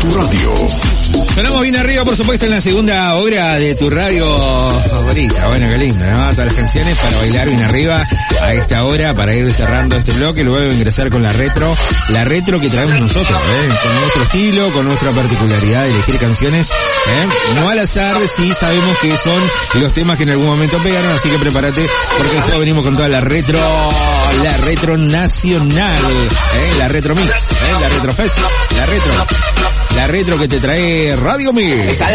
tu radio. Sonamos bien arriba, por supuesto, en la segunda hora de tu radio favorita. Bueno, qué lindo, ¿no? Todas las canciones para bailar bien arriba a esta hora, para ir cerrando este bloque, luego ingresar con la retro que traemos nosotros, con nuestro estilo, con nuestra particularidad de elegir canciones, no al azar, sí sabemos que son los temas que en algún momento pegaron, así que prepárate, porque después venimos con toda la retro nacional, la retro mix, la retro fest, la retro que te trae Radio Mix.